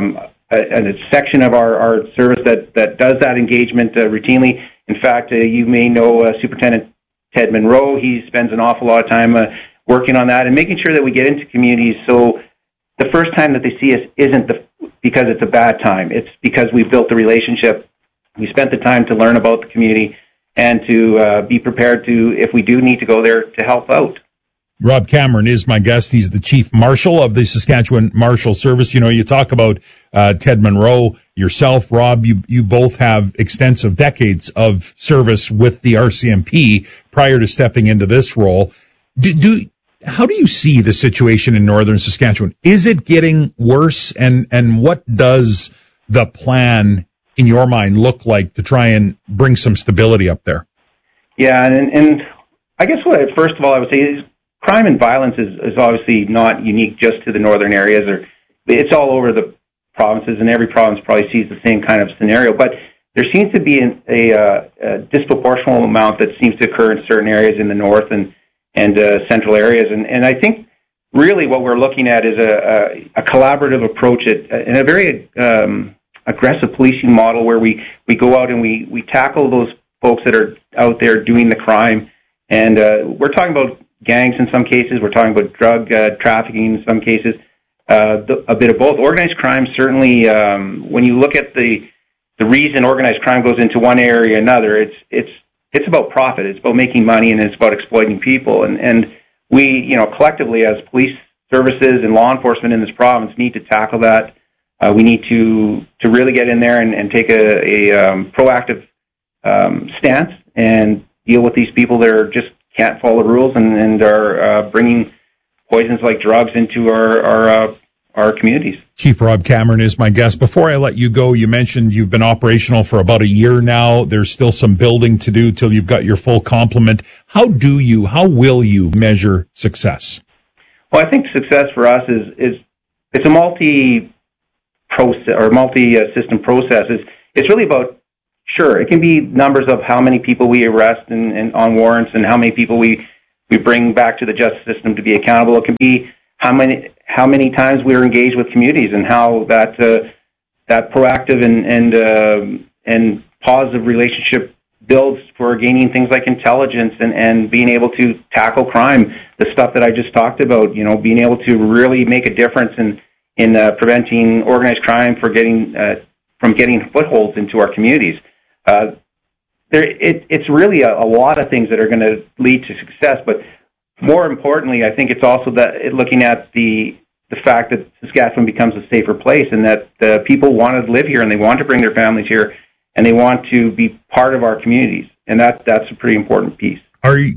section of our service that does that engagement routinely. In fact, you may know Superintendent Ted Monroe. He spends an awful lot of time working on that and making sure that we get into communities so the first time that they see us isn't because it's a bad time. It's because we've built the relationship. We spent the time to learn about the community and to be prepared to, if we do need to go there, to help out. Rob Cameron is my guest. He's the Chief Marshal of the Saskatchewan Marshal Service. You talk about Ted Monroe, yourself, Rob, you both have extensive decades of service with the RCMP prior to stepping into this role. How do you see the situation in northern Saskatchewan? Is it getting worse? And what does the plan, in your mind, look like to try and bring some stability up there? Yeah, and I guess first of all I would say is crime and violence is obviously not unique just to the northern areas, or it's all over the provinces, and every province probably sees the same kind of scenario. But there seems to be a disproportional amount that seems to occur in certain areas in the north and central areas. And I think really what we're looking at is a collaborative approach and a very aggressive policing model where we go out and we tackle those folks that are out there doing the crime. And we're talking about gangs in some cases. We're talking about drug trafficking in some cases, a bit of both. Organized crime, certainly, when you look at the reason organized crime goes into one area or another. It's about profit. It's about making money, and it's about exploiting people. And we, collectively as police services and law enforcement in this province need to tackle that. We need to really get in there and take a proactive stance and deal with these people that are just can't follow the rules and are bringing poisons like drugs into our communities. Chief Rob Cameron is my guest. Before I let you go, you mentioned you've been operational for about a year now. There's still some building to do till you've got your full complement. How will you measure success? Well, I think success for us is it's a multi-system process. It's really about, sure, it can be numbers of how many people we arrest and on warrants and how many people we bring back to the justice system to be accountable. It can be how many times we are engaged with communities and how that proactive and positive relationship builds for gaining things like intelligence and being able to tackle crime, the stuff that I just talked about, being able to really make a difference in preventing organized crime from getting footholds into our communities. It's really a lot of things that are going to lead to success, but more importantly, I think it's also looking at the fact that Saskatchewan becomes a safer place and that the people want to live here and they want to bring their families here and they want to be part of our communities. And that's a pretty important piece. Are you,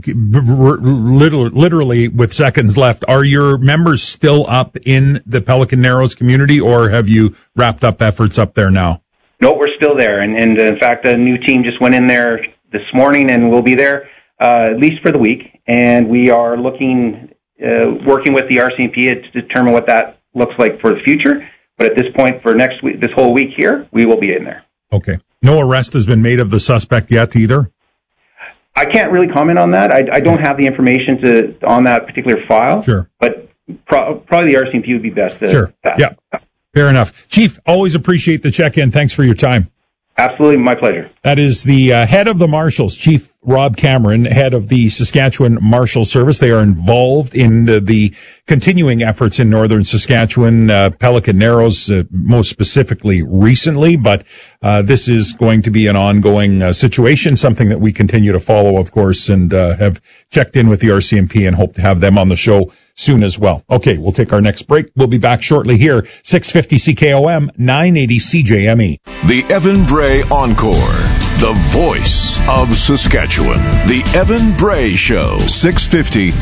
literally with seconds left, are your members still up in the Pelican Narrows community, or have you wrapped up efforts up there now? No, we're still there. And in fact, a new team just went in there this morning and we'll be there at least for the week. And we are working with the RCMP to determine what that looks like for the future. But at this point, for next week, this whole week here, we will be in there. Okay. No arrest has been made of the suspect yet either? I can't really comment on that. I don't have the information on that particular file. Sure. But probably the RCMP would be best. Sure. Yeah. Fair enough. Chief, always appreciate the check-in. Thanks for your time. Absolutely. My pleasure. That is the head of the Marshals, Chief Rob Cameron, head of the Saskatchewan Marshal Service. They are involved in the continuing efforts in northern Saskatchewan, Pelican Narrows, most specifically recently, but this is going to be an ongoing situation, something that we continue to follow, of course, and have checked in with the RCMP and hope to have them on the show soon as well. Okay, we'll take our next break. We'll be back shortly here, 650 CKOM, 980 CJME. The Evan Bray Encore, the voice of Saskatchewan. The Evan Bray Show, 650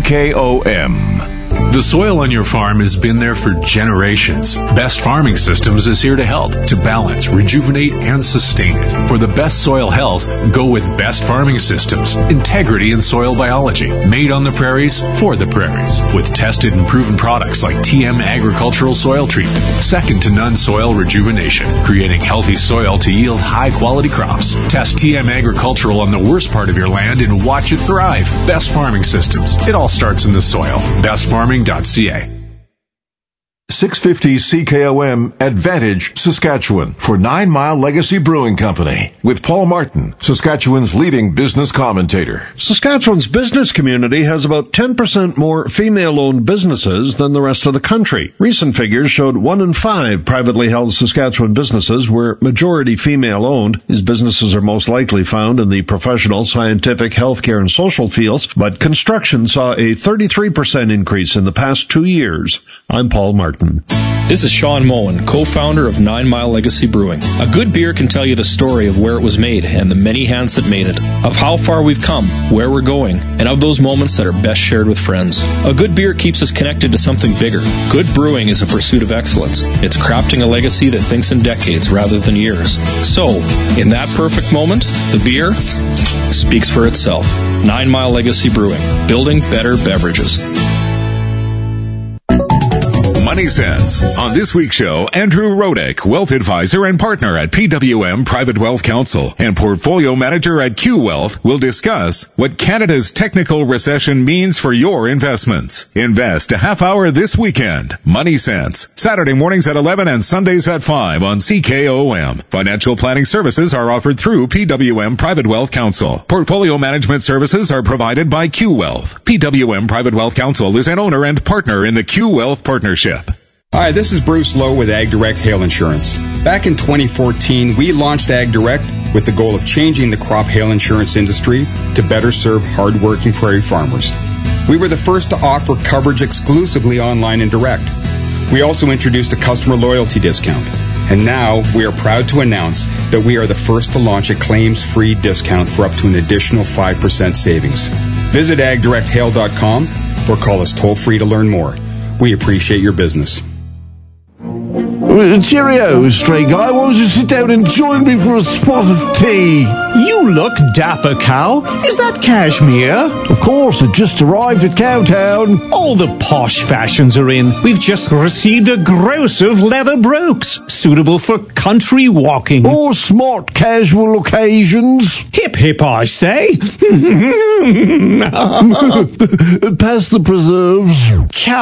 CKOM. The soil on your farm has been there for generations. Best Farming Systems is here to help, to balance, rejuvenate, and sustain it. For the best soil health, go with Best Farming Systems. Integrity in soil biology. Made on the prairies, for the prairies. With tested and proven products like TM Agricultural Soil Treatment. Second to none soil rejuvenation. Creating healthy soil to yield high-quality crops. Test TM Agricultural on the worst part of your land and watch it thrive. Best Farming Systems. It all starts in the soil. bestfarming.ca. 650 CKOM Advantage, Saskatchewan, for 9 Mile Legacy Brewing Company, with Paul Martin, Saskatchewan's leading business commentator. Saskatchewan's business community has about 10% more female-owned businesses than the rest of the country. Recent figures showed 1 in 5 privately held Saskatchewan businesses were majority female-owned. These businesses are most likely found in the professional, scientific, healthcare, and social fields, but construction saw a 33% increase in the past 2 years. I'm Paul Martin. This is Sean Moen, co-founder of 9 Mile Legacy Brewing. A good beer can tell you the story of where it was made and the many hands that made it, of how far we've come, where we're going, and of those moments that are best shared with friends. A good beer keeps us connected to something bigger. Good brewing is a pursuit of excellence. It's crafting a legacy that thinks in decades rather than years. So, in that perfect moment, the beer speaks for itself. 9 Mile Legacy Brewing, building better beverages. Money Sense. On this week's show, Andrew Rodek, wealth advisor and partner at PWM Private Wealth Counsel and portfolio manager at Q Wealth, will discuss what Canada's technical recession means for your investments. Invest a half hour this weekend. Money Sense. Saturday mornings at 11 and Sundays at 5 on CKOM. Financial planning services are offered through PWM Private Wealth Counsel. Portfolio management services are provided by Q Wealth. PWM Private Wealth Counsel is an owner and partner in the Q Wealth Partnership. Hi, this is Bruce Lowe with AgDirect Hail Insurance. Back in 2014, we launched AgDirect with the goal of changing the crop hail insurance industry to better serve hardworking prairie farmers. We were the first to offer coverage exclusively online and direct. We also introduced a customer loyalty discount. And now we are proud to announce that we are the first to launch a claims-free discount for up to an additional 5% savings. Visit agdirecthail.com or call us toll-free to learn more. We appreciate your business. Cheerio, stray guy. Why don't you sit down and join me for a spot of tea? You look dapper, Cow. Is that cashmere? Of course, it just arrived at Cowtown. All the posh fashions are in. We've just received a gross of leather brooks, suitable for country walking. Or smart casual occasions. Hip hip, I say. Pass the preserves. Cow.